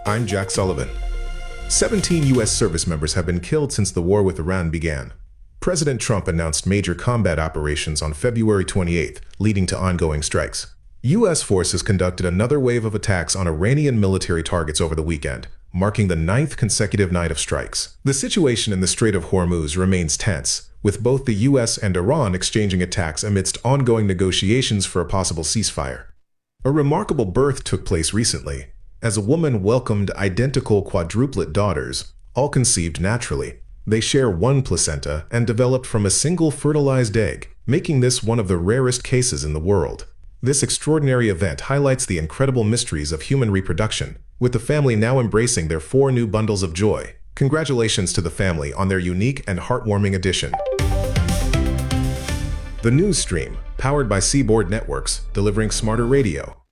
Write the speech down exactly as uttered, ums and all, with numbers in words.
I'm Jack Sullivan. seventeen U S service members have been killed since the war with Iran began. President Trump announced major combat operations on February twenty-eighth, leading to ongoing strikes. U S forces conducted another wave of attacks on Iranian military targets over the weekend, marking the ninth consecutive night of strikes. The situation in the Strait of Hormuz remains tense, with both the U S and Iran exchanging attacks amidst ongoing negotiations for a possible ceasefire. A remarkable birth took place recently, as a woman welcomed identical quadruplet daughters, all conceived naturally. They share one placenta and developed from a single fertilized egg, making this one of the rarest cases in the world. This extraordinary event highlights the incredible mysteries of human reproduction, with the family now embracing their four new bundles of joy. Congratulations to the family on their unique and heartwarming addition. The News Stream, powered by Seaboard Networks, delivering smarter radio.